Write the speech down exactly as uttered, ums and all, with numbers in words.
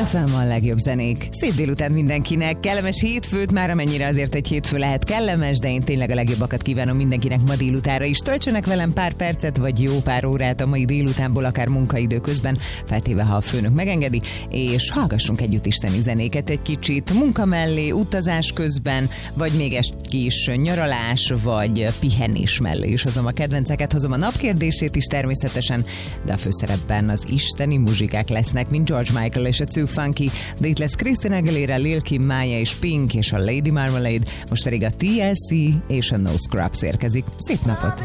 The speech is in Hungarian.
ef em a legjobb zenék. Szép délután mindenkinek, kellemes hétfőt, már amennyire azért egy hétfő lehet kellemes, de én tényleg a legjobbakat kívánom mindenkinek ma délutára is. Töltsenek velem pár percet, vagy jó pár órát a mai délutánból, akár munkaidő közben, feltéve, ha a főnök megengedi, és hallgassunk együtt isteni zenéket egy kicsit munka mellé, utazás közben, vagy még egy kis nyaralás, vagy pihenés mellé is hozom a kedvenceket, hozom a napkérdését is természetesen, de a főszerepben az isteni muzsikák lesznek, mint George Michael és a Too Funky, de itt lesz Christina Aguilera, Lil Kim, Maya és Pink és a Lady Marmalade, most pedig a té el cé és a No Scrubs érkezik. Szép napot!